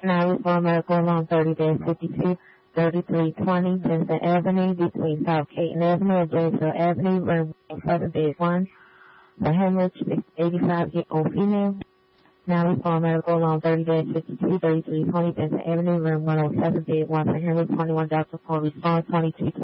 Now for medical along 30-52, 3320 Vincent Avenue between South Caton Avenue and Janesville Avenue, room 7-1. The hemorrhage is 85-year-old female. Now for medical along 30-52, 3320 Vincent Avenue, room 107-1. For hemorrhage 21 Dr. 4 response 22.